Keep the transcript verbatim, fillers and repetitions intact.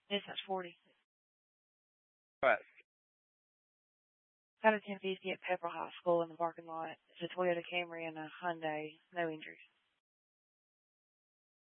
Yes, that's forty. What? Got a ten fifty at Pepper High School in the parking lot. It's a Toyota Camry and a Hyundai. No injuries.